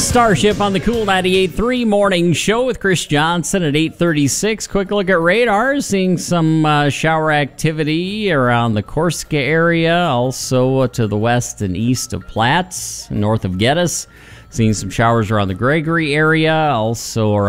Starship on the Cool 98.3 Morning Show with Chris Johnson at 8:36. Quick look at radar, seeing some shower activity around the Corsica area, also to the west and east of Platts, north of Geddes. Seeing some showers around the Gregory area, also around